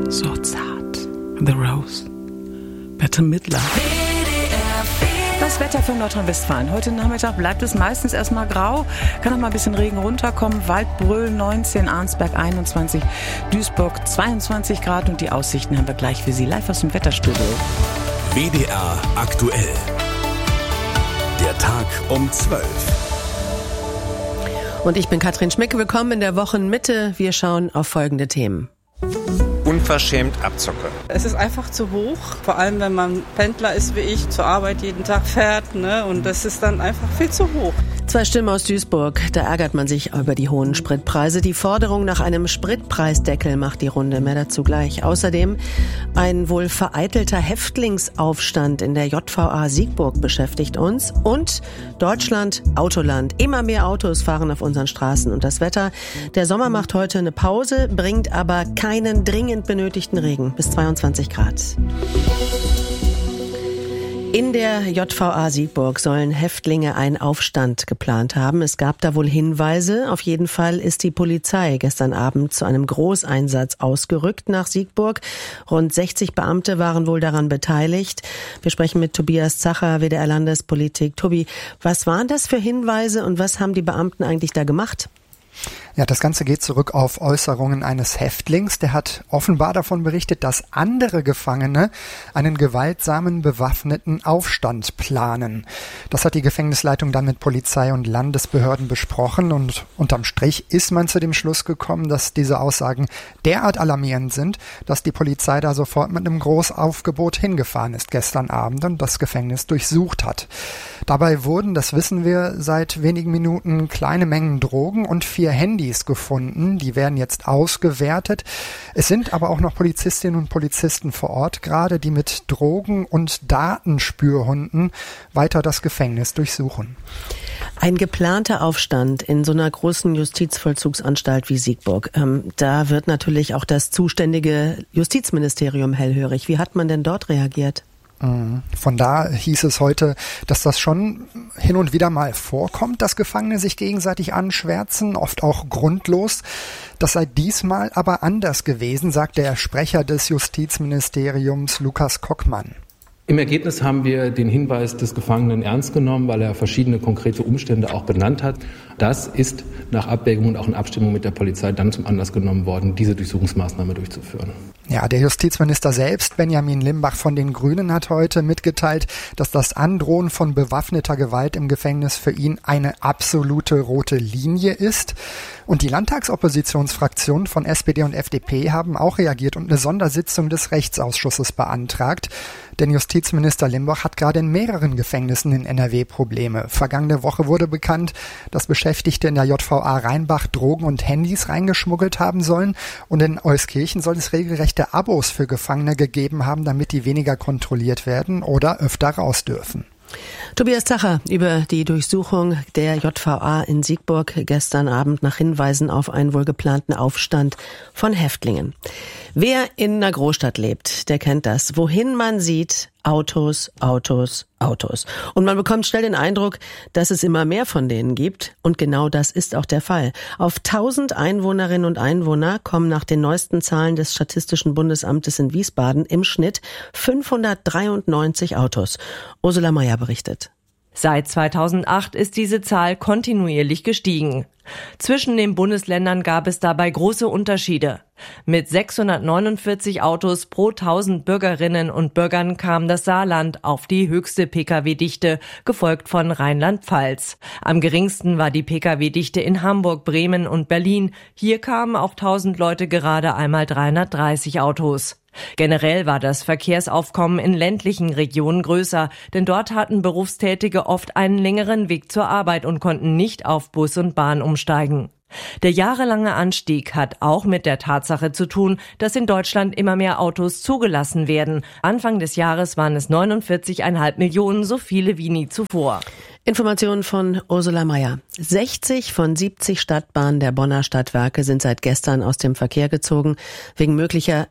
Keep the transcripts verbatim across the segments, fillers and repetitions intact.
So zart. The Rose. Bette Midler. Das Wetter für Nordrhein-Westfalen. Heute Nachmittag bleibt es meistens erstmal grau. Kann noch mal ein bisschen Regen runterkommen. Waldbröl neunzehn, Arnsberg einundzwanzig, Duisburg zweiundzwanzig Grad. Und die Aussichten haben wir gleich für Sie live aus dem Wetterstudio. W D R aktuell. Der Tag um zwölf. Und ich bin Katrin Schmick. Willkommen in der Wochenmitte. Wir schauen auf folgende Themen. Unverschämt Abzocke. Es ist einfach zu hoch, vor allem wenn man Pendler ist wie ich, zur Arbeit jeden Tag fährt, ne? Und das ist dann einfach viel zu hoch. Zwei Stimmen aus Duisburg, da ärgert man sich über die hohen Spritpreise. Die Forderung nach einem Spritpreisdeckel macht die Runde, mehr dazu gleich. Außerdem ein wohl vereitelter Häftlingsaufstand in der J V A Siegburg beschäftigt uns. Und Deutschland, Autoland. Immer mehr Autos fahren auf unseren Straßen und das Wetter. Der Sommer macht heute eine Pause, bringt aber keinen dringend benötigten Regen, bis zweiundzwanzig Grad. In der J V A Siegburg sollen Häftlinge einen Aufstand geplant haben. Es gab da wohl Hinweise. Auf jeden Fall ist die Polizei gestern Abend zu einem Großeinsatz ausgerückt nach Siegburg. Rund sechzig Beamte waren wohl daran beteiligt. Wir sprechen mit Tobias Zacher, W D R Landespolitik. Tobi, was waren das für Hinweise und was haben die Beamten eigentlich da gemacht? Ja, das Ganze geht zurück auf Äußerungen eines Häftlings. Der hat offenbar davon berichtet, dass andere Gefangene einen gewaltsamen, bewaffneten Aufstand planen. Das hat die Gefängnisleitung dann mit Polizei und Landesbehörden besprochen und unterm Strich ist man zu dem Schluss gekommen, dass diese Aussagen derart alarmierend sind, dass die Polizei da sofort mit einem Großaufgebot hingefahren ist gestern Abend und das Gefängnis durchsucht hat. Dabei wurden, das wissen wir seit wenigen Minuten, kleine Mengen Drogen und vier Handys gefunden. Die werden jetzt ausgewertet. Es sind aber auch noch Polizistinnen und Polizisten vor Ort, gerade die mit Drogen- und Datenspürhunden weiter das Gefängnis durchsuchen. Ein geplanter Aufstand in so einer großen Justizvollzugsanstalt wie Siegburg. Ähm, da wird natürlich auch das zuständige Justizministerium hellhörig. Wie hat man denn dort reagiert? Von da hieß es heute, dass das schon hin und wieder mal vorkommt, dass Gefangene sich gegenseitig anschwärzen, oft auch grundlos. Das sei diesmal aber anders gewesen, sagt der Sprecher des Justizministeriums Lukas Kockmann. Im Ergebnis haben wir den Hinweis des Gefangenen ernst genommen, weil er verschiedene konkrete Umstände auch benannt hat. Das ist nach Abwägung und auch in Abstimmung mit der Polizei dann zum Anlass genommen worden, diese Durchsuchungsmaßnahme durchzuführen. Ja, der Justizminister selbst, Benjamin Limbach von den Grünen, hat heute mitgeteilt, dass das Androhen von bewaffneter Gewalt im Gefängnis für ihn eine absolute rote Linie ist. Und die Landtagsoppositionsfraktionen von S P D und F D P haben auch reagiert und eine Sondersitzung des Rechtsausschusses beantragt. Denn Justizminister Limbach hat gerade in mehreren Gefängnissen in N R W Probleme. Vergangene Woche wurde bekannt, dass Beschäftigte in der J V A Rheinbach Drogen und Handys reingeschmuggelt haben sollen. Und in Euskirchen soll es regelrechte Abos für Gefangene gegeben haben, damit die weniger kontrolliert werden oder öfter raus dürfen. Tobias Zacher über die Durchsuchung der J V A in Siegburg gestern Abend nach Hinweisen auf einen wohl geplanten Aufstand von Häftlingen. Wer in einer Großstadt lebt, der kennt das. Wohin man sieht, Autos, Autos, Autos. Und man bekommt schnell den Eindruck, dass es immer mehr von denen gibt. Und genau das ist auch der Fall. Auf tausend Einwohnerinnen und Einwohner kommen nach den neuesten Zahlen des Statistischen Bundesamtes in Wiesbaden im Schnitt fünfhundertdreiundneunzig Autos. Ursula Mayer berichtet. Seit zweitausendacht ist diese Zahl kontinuierlich gestiegen. Zwischen den Bundesländern gab es dabei große Unterschiede. Mit sechshundertneunundvierzig Autos pro tausend Bürgerinnen und Bürgern kam das Saarland auf die höchste Pkw-Dichte, gefolgt von Rheinland-Pfalz. Am geringsten war die Pkw-Dichte in Hamburg, Bremen und Berlin. Hier kamen auf tausend Leute gerade einmal dreihundertdreißig Autos. Generell war das Verkehrsaufkommen in ländlichen Regionen größer, denn dort hatten Berufstätige oft einen längeren Weg zur Arbeit und konnten nicht auf Bus und Bahn umsteigen. Der jahrelange Anstieg hat auch mit der Tatsache zu tun, dass in Deutschland immer mehr Autos zugelassen werden. Anfang des Jahres waren es neunundvierzig Komma fünf Millionen, so viele wie nie zuvor. Informationen von Ursula Mayer. sechzig von siebzig Stadtbahnen der Bonner Stadtwerke sind seit gestern aus dem Verkehr gezogen, wegen möglicher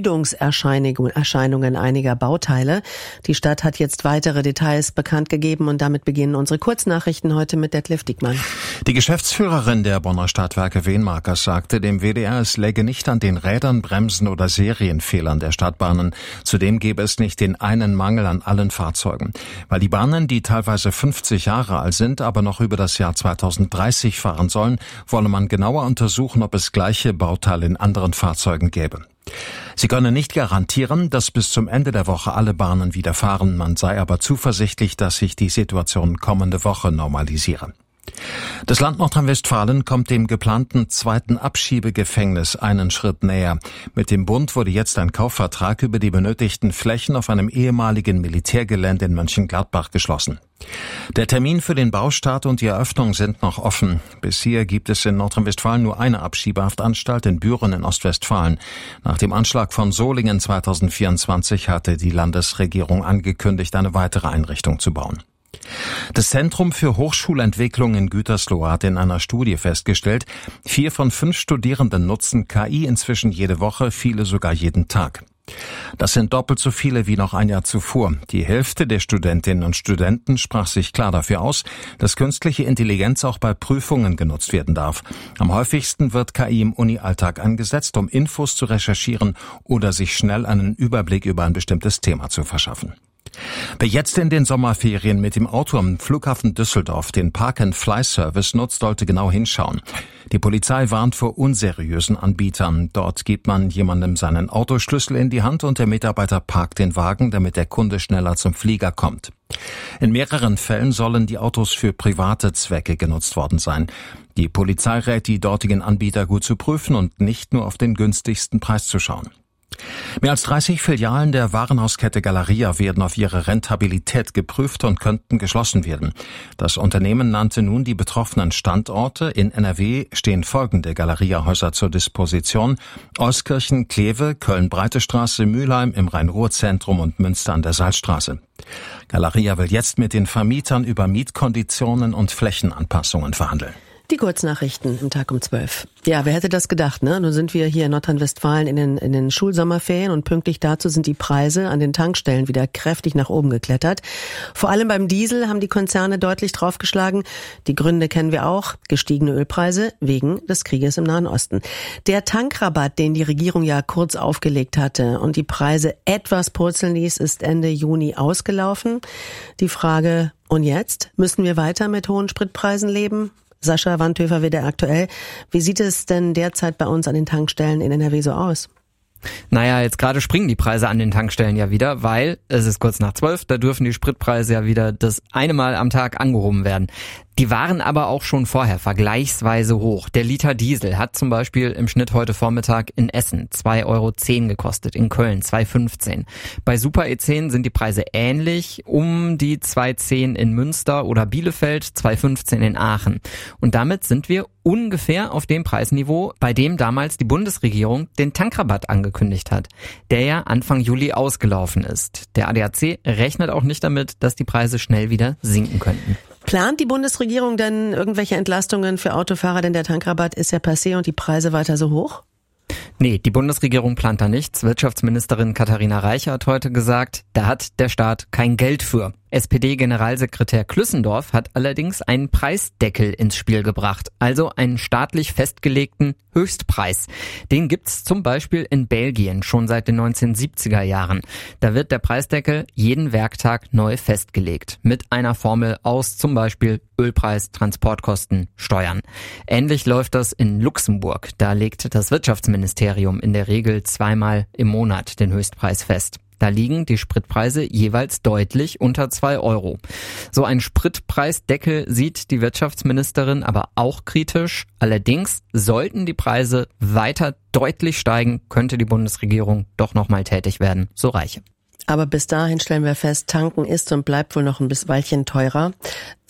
Ermüdungserscheinungen einiger Bauteile. Die Stadt hat jetzt weitere Details bekannt gegeben und damit beginnen unsere Kurznachrichten heute mit Detlef Diekmann. Die Geschäftsführerin der Bonner Stadtwerke Wenmarkers sagte dem W D R, es läge nicht an den Rädern, Bremsen oder Serienfehlern der Stadtbahnen. Zudem gäbe es nicht den einen Mangel an allen Fahrzeugen. Weil die Bahnen, die teilweise fünfzig Jahre alt sind, aber noch über das Jahr zweitausenddreißig fahren sollen, wolle man genauer untersuchen, ob es gleiche Bauteile in anderen Fahrzeugen gäbe. Sie könne nicht garantieren, dass bis zum Ende der Woche alle Bahnen wieder fahren. Man sei aber zuversichtlich, dass sich die Situation kommende Woche normalisiere. Das Land Nordrhein-Westfalen kommt dem geplanten zweiten Abschiebegefängnis einen Schritt näher. Mit dem Bund wurde jetzt ein Kaufvertrag über die benötigten Flächen auf einem ehemaligen Militärgelände in Mönchengladbach geschlossen. Der Termin für den Baustart und die Eröffnung sind noch offen. Bisher gibt es in Nordrhein-Westfalen nur eine Abschiebehaftanstalt in Büren in Ostwestfalen. Nach dem Anschlag von Solingen zweitausendvierundzwanzig hatte die Landesregierung angekündigt, eine weitere Einrichtung zu bauen. Das Zentrum für Hochschulentwicklung in Gütersloh hat in einer Studie festgestellt, vier von fünf Studierenden nutzen K I inzwischen jede Woche, viele sogar jeden Tag. Das sind doppelt so viele wie noch ein Jahr zuvor. Die Hälfte der Studentinnen und Studenten sprach sich klar dafür aus, dass künstliche Intelligenz auch bei Prüfungen genutzt werden darf. Am häufigsten wird K I im Uni-Alltag eingesetzt, um Infos zu recherchieren oder sich schnell einen Überblick über ein bestimmtes Thema zu verschaffen. Wer jetzt in den Sommerferien mit dem Auto am Flughafen Düsseldorf den Park-and-Fly-Service nutzt, sollte genau hinschauen. Die Polizei warnt vor unseriösen Anbietern. Dort gibt man jemandem seinen Autoschlüssel in die Hand und der Mitarbeiter parkt den Wagen, damit der Kunde schneller zum Flieger kommt. In mehreren Fällen sollen die Autos für private Zwecke genutzt worden sein. Die Polizei rät, die dortigen Anbieter gut zu prüfen und nicht nur auf den günstigsten Preis zu schauen. Mehr als dreißig Filialen der Warenhauskette Galeria werden auf ihre Rentabilität geprüft und könnten geschlossen werden. Das Unternehmen nannte nun die betroffenen Standorte. In N R W stehen folgende Galeria-Häuser zur Disposition: Euskirchen, Kleve, Köln-Breite-Straße, Mülheim im Rhein-Ruhr-Zentrum und Münster an der Salzstraße. Galeria will jetzt mit den Vermietern über Mietkonditionen und Flächenanpassungen verhandeln. Die Kurznachrichten im Tag um zwölf. Ja, wer hätte das gedacht, ne? Nun sind wir hier in Nordrhein-Westfalen in den, in den Schulsommerferien und pünktlich dazu sind die Preise an den Tankstellen wieder kräftig nach oben geklettert. Vor allem beim Diesel haben die Konzerne deutlich draufgeschlagen. Die Gründe kennen wir auch. Gestiegene Ölpreise wegen des Krieges im Nahen Osten. Der Tankrabatt, den die Regierung ja kurz aufgelegt hatte und die Preise etwas purzeln ließ, ist Ende Juni ausgelaufen. Die Frage, und jetzt? Müssen wir weiter mit hohen Spritpreisen leben? Sascha Wandhöfer, W D R aktuell. Wie sieht es denn derzeit bei uns an den Tankstellen in N R W so aus? Naja, jetzt gerade springen die Preise an den Tankstellen ja wieder, weil es ist kurz nach zwölf, da dürfen die Spritpreise ja wieder das eine Mal am Tag angehoben werden. Die waren aber auch schon vorher vergleichsweise hoch. Der Liter Diesel hat zum Beispiel im Schnitt heute Vormittag in Essen zwei Euro zehn gekostet, in Köln zwei Euro fünfzehn. Bei Super E zehn sind die Preise ähnlich, um die zwei Euro zehn in Münster oder Bielefeld, zwei Euro fünfzehn in Aachen. Und damit sind wir ungefähr auf dem Preisniveau, bei dem damals die Bundesregierung den Tankrabatt angekündigt hat, der ja Anfang Juli ausgelaufen ist. Der A D A C rechnet auch nicht damit, dass die Preise schnell wieder sinken könnten. Plant die Bundesregierung denn irgendwelche Entlastungen für Autofahrer, denn der Tankrabatt ist ja passé und die Preise weiter so hoch? Nee, die Bundesregierung plant da nichts. Wirtschaftsministerin Katharina Reiche hat heute gesagt, da hat der Staat kein Geld für. S P D-Generalsekretär Klüssendorf hat allerdings einen Preisdeckel ins Spiel gebracht, also einen staatlich festgelegten Höchstpreis. Den gibt's zum Beispiel in Belgien schon seit den neunzehnhundertsiebziger Jahren. Da wird der Preisdeckel jeden Werktag neu festgelegt, mit einer Formel aus zum Beispiel Ölpreis, Transportkosten, Steuern. Ähnlich läuft das in Luxemburg. Da legt das Wirtschaftsministerium in der Regel zweimal im Monat den Höchstpreis fest. Da liegen die Spritpreise jeweils deutlich unter zwei Euro. So ein Spritpreisdeckel sieht die Wirtschaftsministerin aber auch kritisch. Allerdings sollten die Preise weiter deutlich steigen, könnte die Bundesregierung doch nochmal tätig werden, so Reiche. Aber bis dahin stellen wir fest, tanken ist und bleibt wohl noch ein bisschen Weilchen teurer.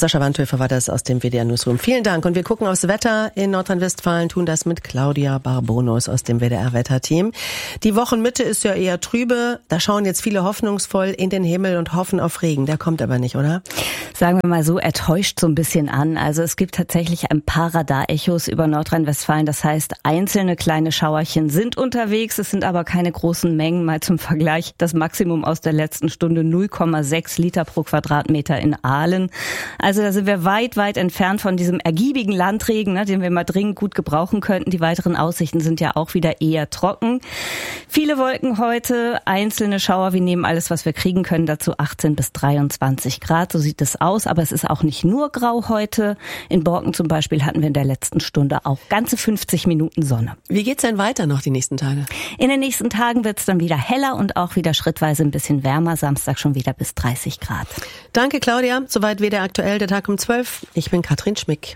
Sascha Wandhöfer war das aus dem W D R Newsroom. Vielen Dank. Und wir gucken aufs Wetter in Nordrhein-Westfalen, tun das mit Claudia Barbonus aus dem W D R-Wetterteam. Die Wochenmitte ist ja eher trübe. Da schauen jetzt viele hoffnungsvoll in den Himmel und hoffen auf Regen. Der kommt aber nicht, oder? Sagen wir mal so, er täuscht so ein bisschen an. Also es gibt tatsächlich ein paar Radarechos über Nordrhein-Westfalen. Das heißt, einzelne kleine Schauerchen sind unterwegs. Es sind aber keine großen Mengen. Mal zum Vergleich, das Maximum aus der letzten Stunde null Komma sechs Liter pro Quadratmeter in Aalen. Also da sind wir weit, weit entfernt von diesem ergiebigen Landregen, ne, den wir mal dringend gut gebrauchen könnten. Die weiteren Aussichten sind ja auch wieder eher trocken. Viele Wolken heute, einzelne Schauer. Wir nehmen alles, was wir kriegen können, dazu achtzehn bis dreiundzwanzig Grad. So sieht es aus, aber es ist auch nicht nur grau heute. In Borken zum Beispiel hatten wir in der letzten Stunde auch ganze fünfzig Minuten Sonne. Wie geht's denn weiter noch die nächsten Tage? In den nächsten Tagen wird's dann wieder heller und auch wieder schrittweise ein bisschen wärmer. Samstag schon wieder bis dreißig Grad. Danke, Claudia. Soweit W D R aktuell, der Tag um zwölf. Ich bin Katrin Schmick.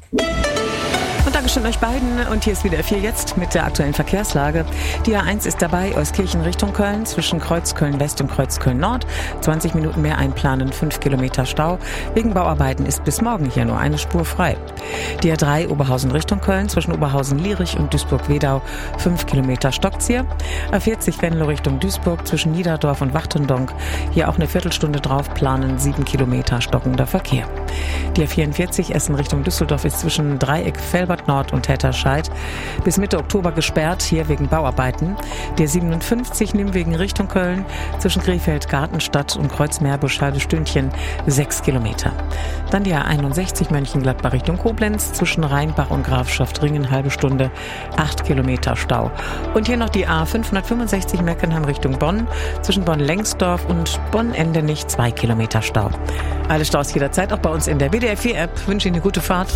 Und Dankeschön euch beiden. Und hier ist W D R vier jetzt mit der aktuellen Verkehrslage. Die A eins ist dabei, Euskirchen Richtung Köln, zwischen Kreuzköln West und Kreuzköln Nord. zwanzig Minuten mehr einplanen, fünf Kilometer Stau. Wegen Bauarbeiten ist bis morgen hier nur eine Spur frei. Die A drei Oberhausen Richtung Köln, zwischen Oberhausen-Lierich und Duisburg-Wedau, fünf Kilometer Stockzieher. A vierzig Venlo Richtung Duisburg, zwischen Niederdorf und Wachtendonk. Hier auch eine Viertelstunde drauf, planen sieben Kilometer stockender Verkehr. Die A vierundvierzig Essen Richtung Düsseldorf ist zwischen Dreieck Felbert Nord und Hetterscheid bis Mitte Oktober gesperrt, hier wegen Bauarbeiten. Die A siebenundfünfzig Nimwegen Richtung Köln, zwischen Krefeld Gartenstadt und Kreuzmeerbusch halbe Stündchen, sechs Kilometer. Dann die A einundsechzig Mönchengladbach Richtung Koblenz, zwischen Rheinbach und Grafschaft Ringen halbe Stunde, acht Kilometer Stau. Und hier noch die A fünfhundertfünfundsechzig Meckenheim Richtung Bonn, zwischen Bonn-Lengsdorf und Bonn-Endenich, zwei Kilometer Stau. Alle Staus jederzeit auch bei uns in der W D R vier App. Ich wünsche Ihnen eine gute Fahrt.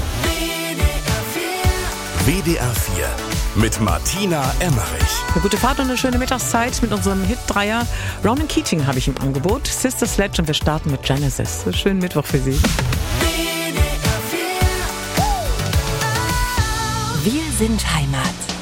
W D R vier mit Martina Emmerich. Eine gute Fahrt und eine schöne Mittagszeit mit unserem Hit-Dreier. Ronan Keating habe ich im Angebot. Sister Sledge und wir starten mit Genesis. Schönen Mittwoch für Sie. Wir sind Heimat.